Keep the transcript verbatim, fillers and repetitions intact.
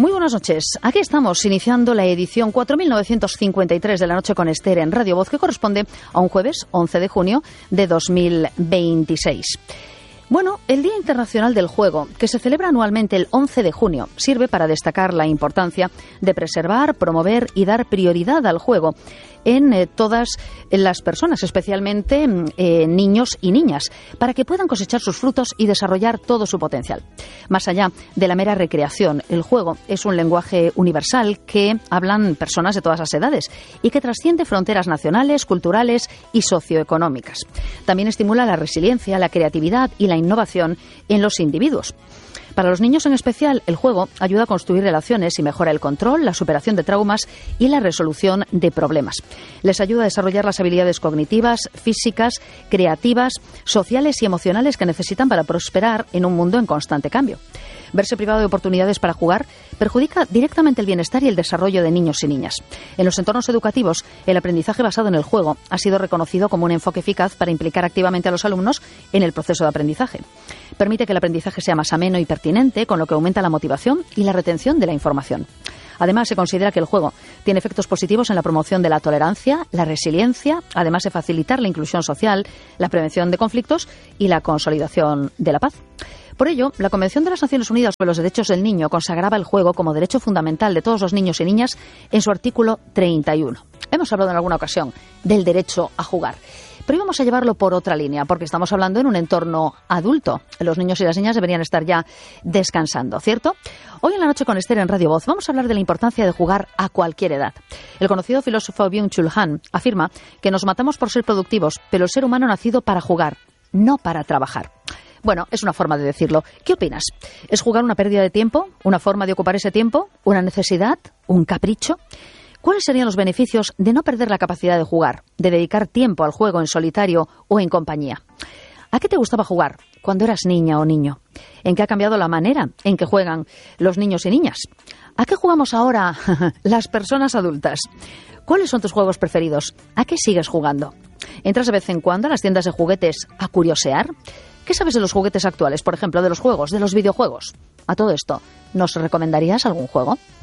Muy buenas noches. Aquí estamos iniciando la edición cuatro mil novecientos cincuenta y tres de La Noche con Esther en Radio Voz, que corresponde a un jueves once de junio de dos mil veintiséis. Bueno, el Día Internacional del Juego, que se celebra anualmente el once de junio, sirve para destacar la importancia de preservar, promover y dar prioridad al juego en eh, todas las personas, especialmente eh, niños y niñas, para que puedan cosechar sus frutos y desarrollar todo su potencial. Más allá de la mera recreación, el juego es un lenguaje universal que hablan personas de todas las edades y que trasciende fronteras nacionales, culturales y socioeconómicas. También estimula la resiliencia, la creatividad y la innovación en los individuos. Para los niños en especial, el juego ayuda a construir relaciones y mejora el control, la superación de traumas y la resolución de problemas. Les ayuda a desarrollar las habilidades cognitivas, físicas, creativas, sociales y emocionales que necesitan para prosperar en un mundo en constante cambio. Verse privado de oportunidades para jugar perjudica directamente el bienestar y el desarrollo de niños y niñas. En los entornos educativos, el aprendizaje basado en el juego ha sido reconocido como un enfoque eficaz para implicar activamente a los alumnos en el proceso de aprendizaje. Permite que el aprendizaje sea más ameno y pertinente, con lo que aumenta la motivación y la retención de la información. Además, se considera que el juego tiene efectos positivos en la promoción de la tolerancia, la resiliencia, además de facilitar la inclusión social, la prevención de conflictos y la consolidación de la paz. Por ello, la Convención de las Naciones Unidas sobre los Derechos del Niño consagraba el juego como derecho fundamental de todos los niños y niñas en su artículo treinta y uno. Hemos hablado en alguna ocasión del derecho a jugar, pero íbamos a llevarlo por otra línea, porque estamos hablando en un entorno adulto. Los niños y las niñas deberían estar ya descansando, ¿cierto? Hoy en La Noche con Esther en Radio Voz vamos a hablar de la importancia de jugar a cualquier edad. El conocido filósofo Byung-Chul Han afirma que nos matamos por ser productivos, pero el ser humano ha nacido para jugar, no para trabajar. Bueno, es una forma de decirlo. ¿Qué opinas? ¿Es jugar una pérdida de tiempo? ¿Una forma de ocupar ese tiempo? ¿Una necesidad? ¿Un capricho? ¿Cuáles serían los beneficios de no perder la capacidad de jugar, de dedicar tiempo al juego en solitario o en compañía? ¿A qué te gustaba jugar cuando eras niña o niño? ¿En qué ha cambiado la manera en que juegan los niños y niñas? ¿A qué jugamos ahora las personas adultas? ¿Cuáles son tus juegos preferidos? ¿A qué sigues jugando? ¿Entras de vez en cuando a las tiendas de juguetes a curiosear? ¿Qué sabes de los juguetes actuales, por ejemplo, de los juegos, de los videojuegos? A todo esto, ¿nos recomendarías algún juego?